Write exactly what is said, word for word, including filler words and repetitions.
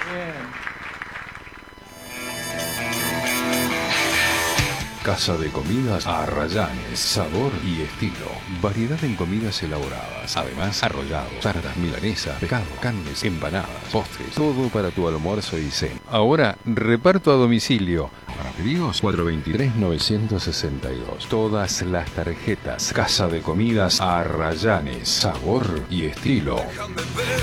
Bien. Casa de Comidas Arrayanes, sabor y estilo. Variedad en comidas elaboradas. Además, arrollados, tartas milanesas, pescado, carnes, empanadas, postres. Todo para tu almuerzo y cena. Ahora, reparto a domicilio. Para pedidos, cuatro dos tres, nueve seis dos. Todas las tarjetas. Casa de Comidas Arrayanes, sabor y estilo.